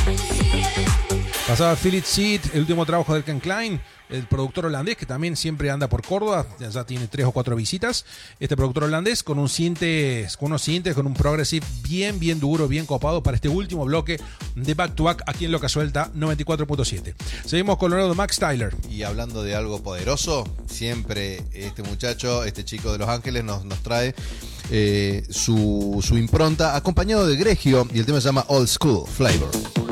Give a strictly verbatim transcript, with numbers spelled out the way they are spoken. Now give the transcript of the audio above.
Pasaba Philip Seed, el último trabajo de Ken Klein, el productor holandés que también siempre anda por Córdoba, ya tiene tres o cuatro visitas. Este productor holandés con un sintes, con unos sintes, con un progressive bien, bien duro, bien copado para este último bloque de Back to Back aquí en Loca Suelta noventa y cuatro punto siete. Seguimos con lo de Max Tyler. Y hablando de algo poderoso, siempre este muchacho, este chico de Los Ángeles nos, nos trae eh, su, su impronta acompañado de Gregio y el tema se llama Old School Flavor.